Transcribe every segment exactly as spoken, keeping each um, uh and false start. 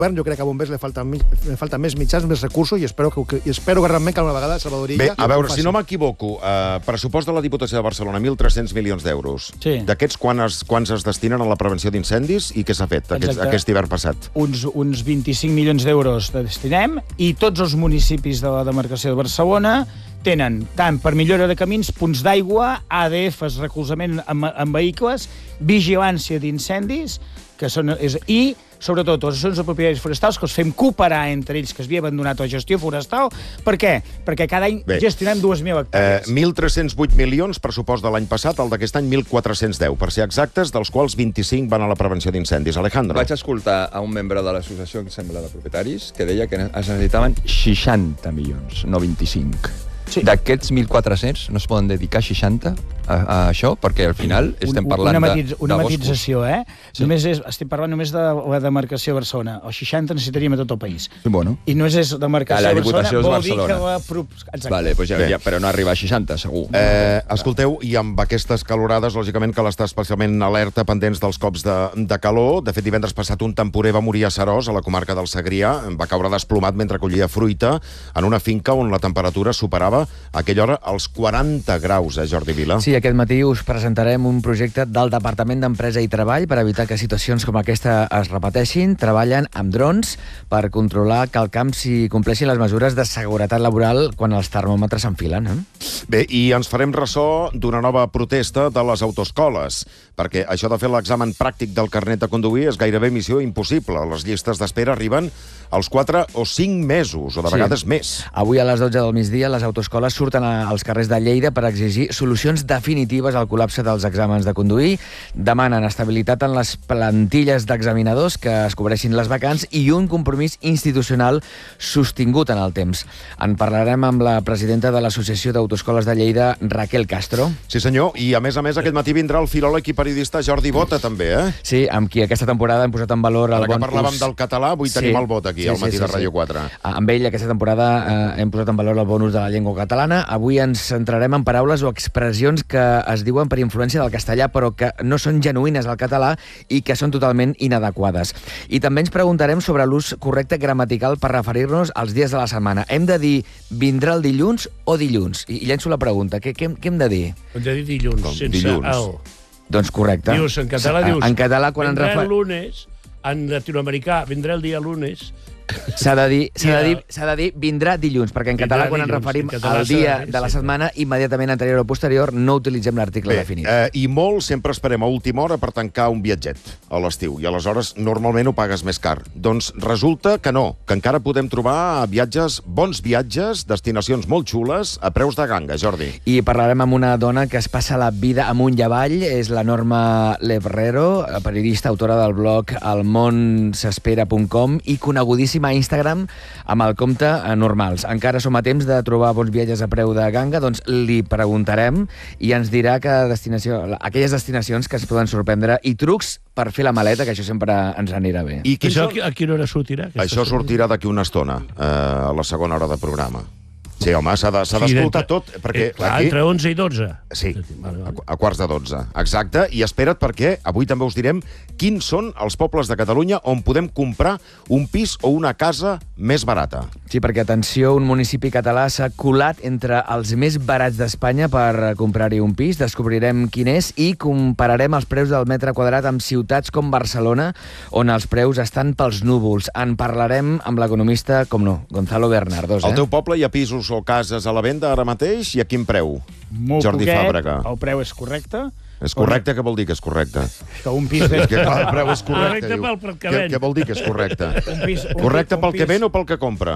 jo crec que a bombers li falten, li falten més mitjans, més recursos, i espero que, i espero que realment que una vegada Salvador Illa... Bé, a veure, si no m'equivoco, eh, pressupost de la Diputació de Barcelona, mil tres-cents milions d'euros. Sí. D'aquests, quants, quants es destinen a la prevenció d'incendis i què s'ha fet aquest, aquest hivern passat? Uns, uns vint-i-cinc milions d'euros de destinem, i tots els municipis de la demarcació de Barcelona tenen tant per millora de camins, punts d'aigua, A D Fs, recolzament amb, amb vehicles, vigilància d'incendis, que són, és, i, sobretot, les associacions de propietaris forestals, que els fem cooperar entre ells, que es havia abandonat la gestió forestal. Per què? Perquè cada any Bé, gestionem dues mil hectàrees. Eh, mil tres-cents vuit milions, pressupost de l'any passat, el d'aquest any mil quatre-cents deu, per ser exactes, dels quals vint-i-cinc van a la prevenció d'incendis. Alejandro. Vaig escoltar a un membre de l'associació, que sembla, de propietaris, que deia que es necessitaven seixanta milions, no vint-i-cinc. Sí. D'aquests mil quatre-cents no es poden dedicar seixanta a, a això, perquè al final estem parlant una matitz, de, una de matització, eh? Sí. Només és, estic parlant només de la demarcació de Barcelona. Els seixanta necessitaríem a tot el país. Sí, bueno. I no és, és demarcació la de Barcelona, Diputació és vol Barcelona. dir que la... Exacte. Vale, pues ja, ja, però no arriba a seixanta, segur. Eh, escolteu, i amb aquestes calorades, lògicament cal estar especialment alerta, pendents dels cops de, de calor. De fet, divendres passat un temporer va morir a Seròs, a la comarca del Segrià. Va caure desplomat mentre collia fruita en una finca on la temperatura superava a aquella hora als quaranta graus, eh, Jordi Vila? Sí, aquest matí us presentarem un projecte del Departament d'Empresa i Treball per evitar que situacions com aquesta es repeteixin. Treballen amb drons per controlar que al camp s'hi compleixin les mesures de seguretat laboral quan els termòmetres s'enfilen. Eh? Bé, i ens farem ressò d'una nova protesta de les autoescoles, perquè això de fer l'examen pràctic del carnet de conduir és gairebé missió impossible. Les llistes d'espera arriben als quatre o cinc mesos, o de vegades sí. més. Avui a les dotze del migdia les autoescoles surten als carrers de Lleida per exigir solucions definitives al col·lapse dels exàmens de conduir. Demanen estabilitat en les plantilles d'examinadors, que es cobreixin les vacants, i un compromís institucional sostingut en el temps. En parlarem amb la presidenta de l'Associació d'Autoescoles de Lleida, Raquel Castro. Sí, senyor, i a més a més aquest matí vindrà el filòleg i periodista Jordi Bota, també, eh? Sí, amb qui aquesta temporada hem posat en valor el Ara bon que parlàvem ús... del català, avui sí. tenim el Bot aquí, sí, al matí sí, sí, de Ràdio sí. quatre. Amb ell aquesta temporada eh, hem posat en valor el bon ús de la llengua catalana. Avui ens centrarem en paraules o expressions que es diuen per influència del castellà, però que no són genuïnes al català i que són totalment inadequades. I també ens preguntarem sobre l'ús correcte gramatical per referir-nos als dies de la setmana. Hem de dir vindrà el dilluns o dilluns? I, i llenço la pregunta. Què, què, què hem de dir? Hem de dir dilluns, Com? sense Dilluns. el. Doncs correcte. Dius, en català dius... En català, quan en vindrà refer... el lunes, en latinoamericà, vindrà el dia lunes... S'ha de, dir, s'ha, de dir, s'ha de dir vindrà dilluns, perquè en català, quan ens referim al dia de la setmana, immediatament anterior o posterior, no utilitzem l'article definit. Eh, I molt sempre esperem a última hora per tancar un viatget a l'estiu, i aleshores normalment ho pagues més car. Doncs resulta que no, que encara podem trobar viatges, bons viatges, destinacions molt xules, a preus de ganga, Jordi. I parlarem amb una dona que es passa la vida amunt i avall, és la Norma Lebrero, periodista, autora del blog el món s'espera punt com i conegudíssima a Instagram amb el compte Normals. Encara som a temps de trobar bons viatges a preu de ganga, doncs li preguntarem i ens dirà que destinació, aquelles destinacions que es poden sorprendre i trucs per fer la maleta, que això sempre ens anirà bé. I Això són... a quina hora sortirà? Això sortirà d'aquí una estona, eh, a la segona hora de programa. Sí, home, s'ha de, d'escoltar tot, perquè eh, clar, aquí... entre onze i dotze. Sí, a, a quarts de dotze. Exacte, i espera't perquè avui també us direm quins són els pobles de Catalunya on podem comprar un pis o una casa més barata. Sí, perquè, atenció, un municipi català s'ha colat entre els més barats d'Espanya per comprar-hi un pis. Descobrirem quin és i compararem els preus del metre quadrat amb ciutats com Barcelona, on els preus estan pels núvols. En parlarem amb l'economista, com no, Gonzalo Bernardos. Al eh? teu poble hi ha pisos o cases a la venda ara mateix i a quin preu? Molt Jordi poquet, Fàbrega. el preu és correcte. És correcte? Què vol dir que és correcte? Que un pis... De... És que clar, el preu és correcte. Correcte diu. pel, pel que Què, ven. què vol dir que és correcte? Un pis, un Correcte un pel que pis... ven o pel que compra?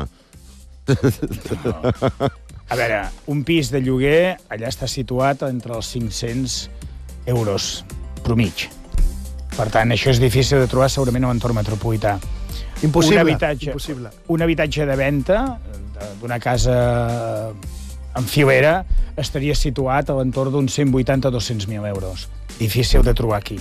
A veure, un pis de lloguer allà està situat entre els cinc-cents euros promig. Per tant, això és difícil de trobar segurament a l'entorn metropolità. Impossible. Un habitatge, Impossible. un habitatge de venda d'una casa en filera estaria situat a l'entorn d'uns cent vuitanta a dos-cents mil euros. Difícil de trobar aquí.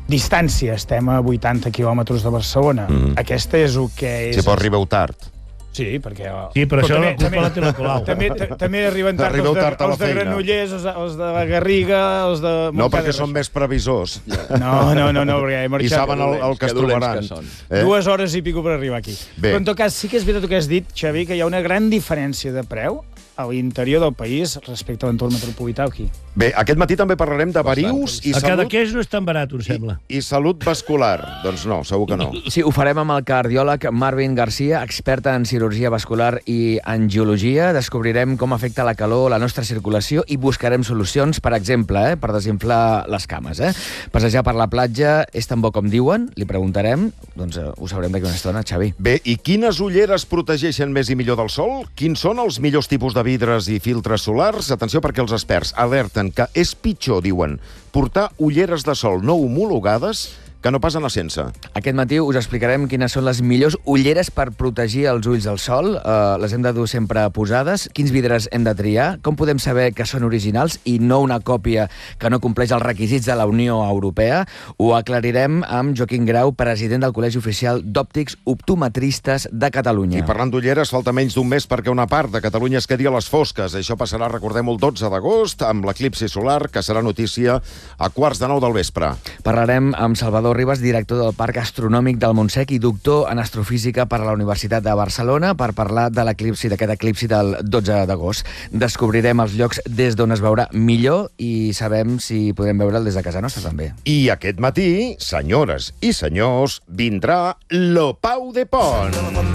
Distància, estem a vuitanta quilòmetres de Barcelona. Mm. Aquesta és el que és... Si pot arribar tard. Sí, perquè... Sí, però això també, la culpa també, la té la Colau. També, també arriben tard Arribeu els de, tard a la els de feina. Granollers, els de, els de la Garriga, els de... No, perquè són més previsors. No, no, no, no perquè he I marxat... saben el, el que es Que dolents trobaran. que són. Eh? Dues hores i pico per arribar aquí. Bé. Però en tot cas, sí que és veritat el que has dit, Xavi, que hi ha una gran diferència de preu a l'interior del país respecte a l'entorn metropolità aquí. Bé, aquest matí també parlarem de verius i A salut, Cadaqués no és tan barat, em sembla. i salut vascular. Doncs no, segur que no. Sí, ho farem amb el cardiòleg Marvin Garcia, expert en cirurgia vascular i angiologia. Descobrirem com afecta la calor la nostra circulació i buscarem solucions, per exemple, eh, per desinflar les cames. Eh? Passejar per la platja és tan bo com diuen? Li preguntarem. Doncs eh, ho sabrem d'aquí una estona, Xavi. Bé, i quines ulleres protegeixen més i millor del sol? Quins són els millors tipus de vidres i filtres solars? Atenció, perquè els experts alerten que és pitjor, diuen, portar ulleres de sol no homologades que no pas anar sense. Aquest matí us explicarem quines són les millors ulleres per protegir els ulls del sol. Uh, les hem de dur sempre posades. Quins vidres hem de triar? Com podem saber que són originals i no una còpia que no compleix els requisits de la Unió Europea? Ho aclarirem amb Joaquim Grau, president del Col·legi Oficial d'Òptics Optometristes de Catalunya. I parlant d'ulleres, falta menys d'un mes perquè una part de Catalunya es quedi a les fosques. Això passarà, recordem-ho, el dotze d'agost, amb l'eclipsi solar, que serà notícia a quarts de nou del vespre. Parlarem amb Salvador Ribas, director del Parc Astronòmic del Montsec i doctor en astrofísica per a la Universitat de Barcelona, per parlar de l'eclipsi, d'aquest eclipsi del dotze d'agost. Descobrirem els llocs des d'on es veurà millor i sabem si podrem veure'l des de casa nostra, també. I aquest matí, senyores i senyors, vindrà lo Pau de Pont.